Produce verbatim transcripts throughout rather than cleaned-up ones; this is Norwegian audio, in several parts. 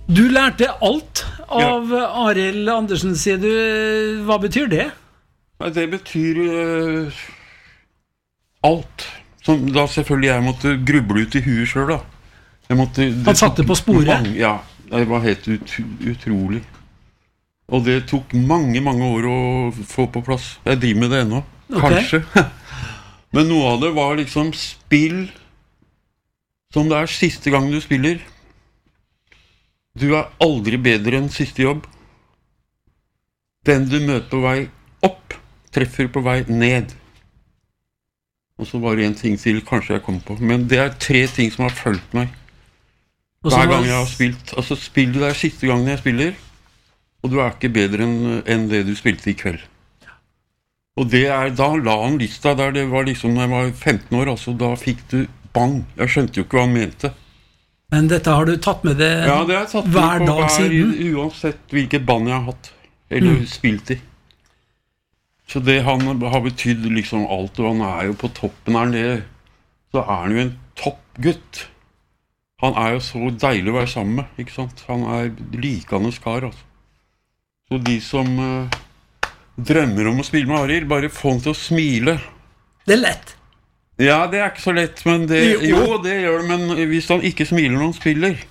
Du lærte alt av ja. Arild Andersen, sier du. Hva betyr det? Nei, det betyr uh, alt. Som da selvfølgelig jeg måtte gruble ut i huet selv da. Jeg måtte, Han satte på sporet? Mange, ja, det var helt ut, utrolig. Og det tok mange, mange år å få på plass. Jeg driver med det ennå, okay. kanskje. Men noe av det var liksom spill som det er siste gang du spiller. Du er aldri bedre enn siste jobb. Den du møter på vei opp, treffer på vei ned. Og så var det en ting til kanskje jeg kom på. Men det er tre ting som har følt meg hver gang jeg har spilt. Altså spill det er siste gangen jeg spiller, og du er ikke bedre enn, enn det du spilte i kveld. Og det er, da la han lista der, det var liksom når jeg var femten år, altså da fikk du bang. Jeg skjønte jo ikke hva han mente. Men dette har du tatt med det, ja, det har jeg tatt med hver dag hver, siden? Uansett hvilket band jeg har hatt, eller mm. spilt i. Så det han har betydd liksom alt, og han er jo på toppen her nede, så er han jo en toppgutt. Han er jo så deilig å være sammen med, ikke sant? Han er likende skar, altså. Så de som uh, drømmer om å spille med Arild, bare få han til å smile. Det er lett. Ja, det er ikke så lett, men det, jo, det gjør det, men hvis han ikke smiler når han spiller,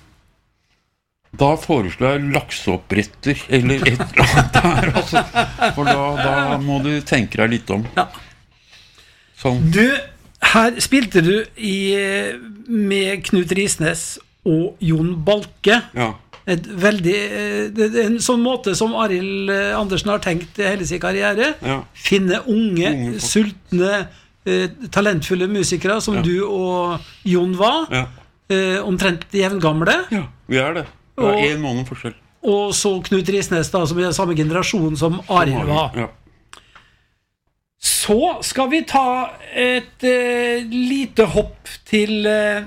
da foreslår jeg lakseoppretter, eller et eller annet der, altså. For da, da må du tenke deg litt om. Ja. Sånn. Du, her spilte du i, med Knut Risnes og Jon Balke. Ja. Et veldig, det er en sånn måte som Arild Andersen har tenkt hele sin karriere. Ja. Finne unge, unge sultne, eh, talentfulle musikere som ja. Du og Jon var. Ja. Eh, omtrent jevngamle. Ja, vi er det. Det er og, en måned forskjell. Og så Knut Risnes da, som er samme generasjon som Arild var. Ja. Så skal vi ta et eh, lite hopp til eh,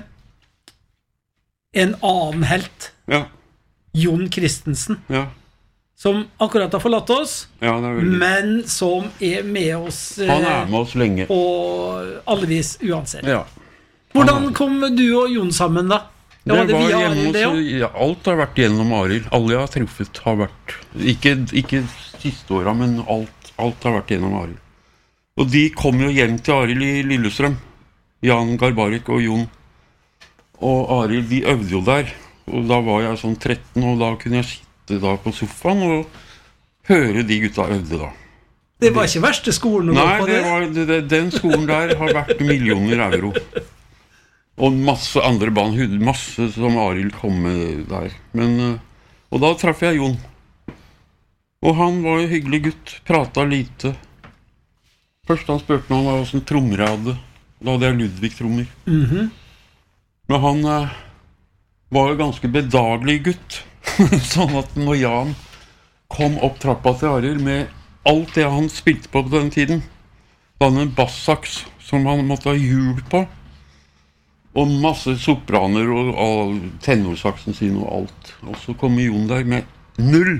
en annen helt. Ja. Jon Christensen. Ja. Som akkurat har forlatt oss, ja, det er veldig. Men som er med oss eh, Han er med oss lenge. På alle vis uansett. Ja. Hvordan kom du og Jon sammen da? Det var det var via Arild, det, ja, alt har vært gjennom Arild. Alle jeg har truffet har vært, ikke, ikke siste året, men alt, alt har vært gjennom Arild. Og de kom jo hjem til Arild i Lillestrøm. Jan Garbarek og Jon. Og Arild, de øvde jo der. Og da var jeg sånn tretten, og da kunne jeg sitte da på sofaen og høre de gutta øvde da. Det var ikke verste skolen å gå på det? Nei, det var, det, den skolen der har vært millioner euro. Og masse andre band, masse som Arild kom med der. Men, og da traff jeg Jon. Og han var en hyggelig gutt, pratet lite. Først han spurte meg om hvordan trommer jeg hadde. Da hadde jeg Ludvig-trommer. Mhm. Men han var jo ganske bedagelig gutt. Sånn at når Jan kom opp trappa til Arild med alt det han spilte på på den tiden, da hadde han en bassaks som han måtte ha hjul på, og masse sopraner og, og tenorsaksen sin og alt. Og så kommer Jon der med null.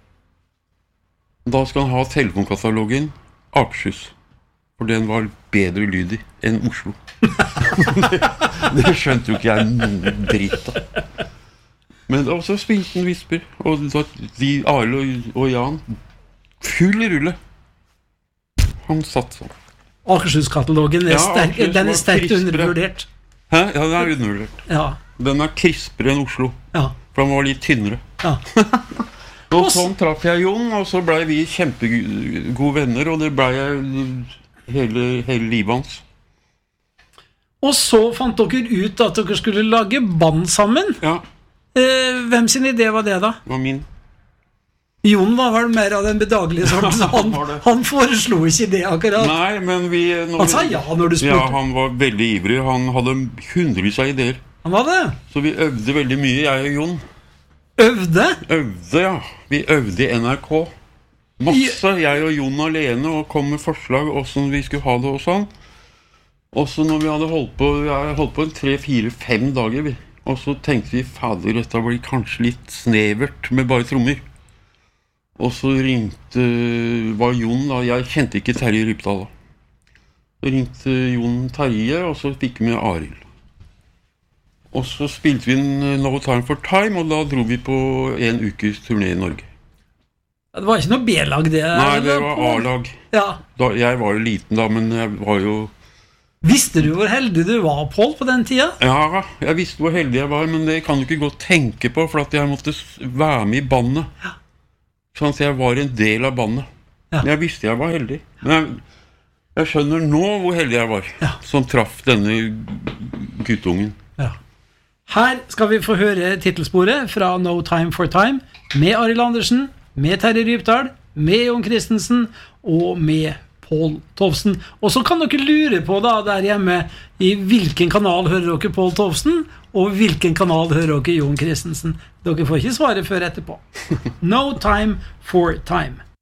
Da skal han ha telefonkatalogen Akershus, for den var bedre lyd i enn Oslo. det, det skjønte jo ikke jeg noen dritt da. Men også spilte han visper, og da, de Arild og, og Jan full rulle. Han satt sånn. Akershus-katalogen er, ja, sterk, Akershus den er sterkt undervurdert. Hæ? Ja, den er undervurdert. Ja. Den er krispere enn Oslo, ja. For den var litt tynnere. Ja. Og sånn traff jeg Jon, og så ble vi kjempegode venner, og det ble jeg hele, hele livet hans. Og så fant dere ut at dere skulle lage band sammen. Ja. Eh, hvem sin idé var det da? Det var min. Jon var vel mer av den bedagelige sorten, så han, han foreslo ikke det akkurat. Nei, men vi... Han sa ja når du spurte. Ja, han var veldig ivrig. Han hadde hundrevis av ideer. Han var det? Så vi øvde veldig mye, jeg og Jon. Øvde? Øvde, ja. Vi øvde i N R K. Masse, jeg og Jon alene, og kom med forslag hvordan vi skulle ha det og sånn. Og så når vi hadde holdt på, vi hadde holdt på en tre, fire, fem dager, vi. Og så tenkte vi, fader, dette blir kanskje litt snevert med bare trommer. Og så ringte, var Jon da, jeg kjente ikke Terje Rypdal da. Så ringte Jon Terje, og så fikk vi med Arild. Og så spilte vi en No Time for Time, og da dro vi på en ukes turné i Norge. Det var ikke noe B-lag det? Nei, det var A-lag. Ja. Da, jeg var jo liten da, men jeg var jo... Visste du hvor heldig du var, Pål, på den tida? Ja, jeg visste hvor heldig jeg var, men det kan du ikke godt tenke på, for at jeg måtte være med i bandet. Ja. Sånn at jeg var en del av bandet. Ja. Jeg visste jeg var heldig. Men jeg, jeg skjønner nå hvor heldig jeg var, ja. som traff denne guttungen. Ja. Her skal vi få høre titelsporet fra No Time for Time, med Arild Andersen, med Terje Rypdal, med Jon Christensen og med Pål Tovsen. Og så kan dere lure på da, der hjemme, i hvilken kanal hører dere Pål Tovsen, og hvilken kanal hører dere Jon Christensen. Dere får ikke svare før etterpå. No Time for Time.